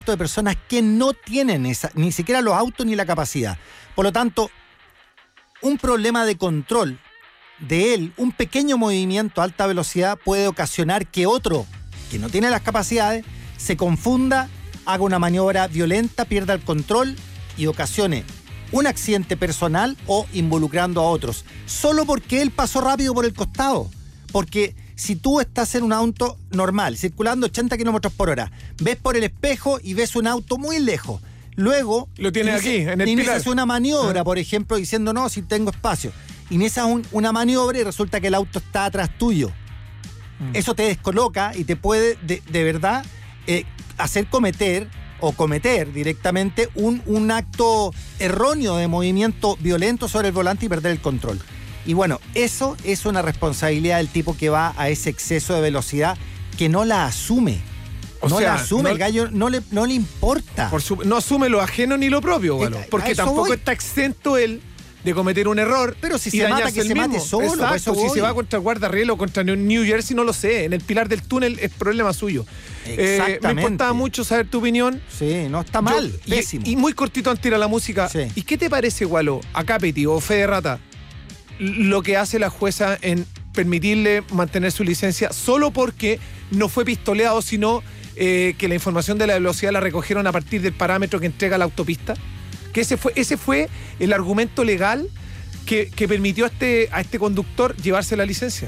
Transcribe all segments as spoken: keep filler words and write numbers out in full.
de personas que no tienen esa, ni siquiera los autos ni la capacidad. Por lo tanto, un problema de control de él, un pequeño movimiento a alta velocidad puede ocasionar que otro que no tiene las capacidades se confunda, haga una maniobra violenta, pierda el control y ocasione un accidente personal o involucrando a otros, solo porque él pasó rápido por el costado. Porque si tú estás en un auto normal, circulando ochenta kilómetros por hora, ves por el espejo y ves un auto muy lejos, luego lo tienes aquí, en el inicias pilar. una maniobra, por ejemplo, diciendo no, si tengo espacio. Inicias un, una maniobra y resulta que el auto está atrás tuyo. Mm. Eso te descoloca y te puede de, de verdad eh, hacer cometer o cometer directamente un, un acto erróneo de movimiento violento sobre el volante y perder el control. Y bueno, eso es una responsabilidad del tipo que va a ese exceso de velocidad que no la asume. O no sea, la asume, no, el gallo no le, no le importa. Por su, no asume lo ajeno ni lo propio, bueno, eh, porque tampoco voy. está exento él de cometer un error. Pero si se mata, que se mismo. mate solo. Exacto, eso si voy. se va contra el guardarriel o contra New Jersey, no lo sé. En el pilar del túnel es problema suyo. Exactamente. Eh, me importaba mucho saber tu opinión. Sí, no está mal, Yo, pésimo. Y, y muy cortito antes de ir a la música. Sí. ¿Y qué te parece, Gualo, a Capeti o Fede Rata, lo que hace la jueza en permitirle mantener su licencia solo porque no fue pistoleado, sino eh, que la información de la velocidad la recogieron a partir del parámetro que entrega la autopista? Que ese fue, ese fue el argumento legal que, que permitió a este, a este conductor llevarse la licencia.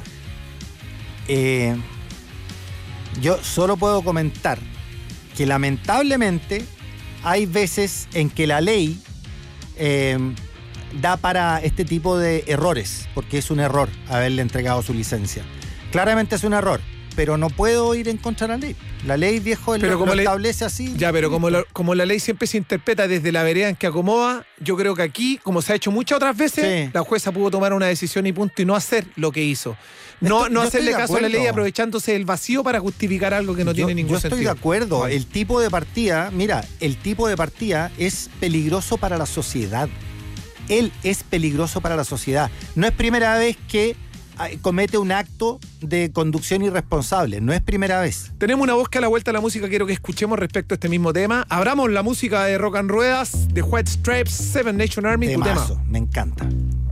Eh, yo solo puedo comentar que lamentablemente hay veces en que la ley eh, da para este tipo de errores, porque es un error haberle entregado su licencia. Claramente es un error, pero no puedo ir en contra de la ley. La ley, viejo, pero lo, como lo le, establece así. Ya, pero como, lo, como la ley siempre se interpreta desde la vereda en que acomoda, yo creo que aquí, como se ha hecho muchas otras veces, sí. la jueza pudo tomar una decisión y punto, y no hacer lo que hizo. No, no hacerle caso a la ley aprovechándose del vacío para justificar algo que no yo, tiene ningún yo estoy sentido. Estoy de acuerdo. Vale. El tipo de partida, mira, el tipo de partida es peligroso para la sociedad. Él es peligroso para la sociedad. No es primera vez que comete un acto de conducción irresponsable. No es primera vez. Tenemos una voz que a la vuelta a la música quiero que escuchemos respecto a este mismo tema. Abramos la música de Rock and Ruedas, de White Stripes, Seven Nation Army. Temazo, tu tema. Me encanta.